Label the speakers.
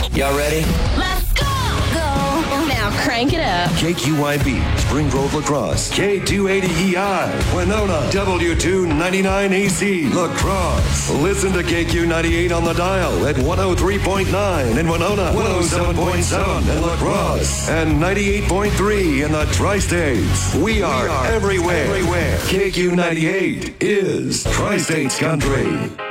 Speaker 1: Y'all ready?
Speaker 2: Let's go! Go! Now crank it up.
Speaker 3: KQYB, Spring Grove Lacrosse. K280EI, Winona. W299AC, Lacrosse. Listen to KQ98 on the dial at 103.9 in Winona, 107.7 in Lacrosse, and 98.3 in the Tri-States. We are everywhere. KQ98 is Tri-States Country.